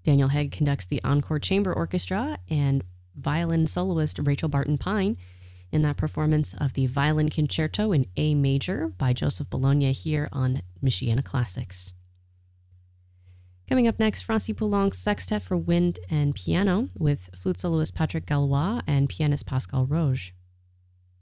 Daniel Hegg conducts the Encore Chamber Orchestra and violin soloist Rachel Barton Pine in that performance of the Violin Concerto in A Major by Joseph Bologna here on Michiana Classics. Coming up next, Francis Poulenc's Sextet for Wind and Piano with flute soloist Patrick Gallois and pianist Pascal Roge.